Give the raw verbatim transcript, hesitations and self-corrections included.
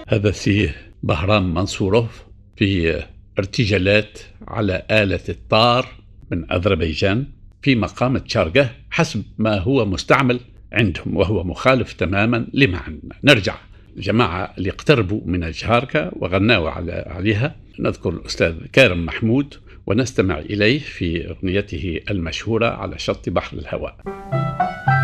هذا سي بهرام منصوروف في ارتجالات على آلة الطار من أذربيجان في مقام تشارقة حسب ما هو مستعمل عندهم، وهو مخالف تماما لما عندنا. نرجع الجماعة اللي اقتربوا من الجهاركة وغناوا عليها، نذكر الأستاذ كارم محمود ونستمع إليه في أغنيته المشهورة على شط بحر الهواء.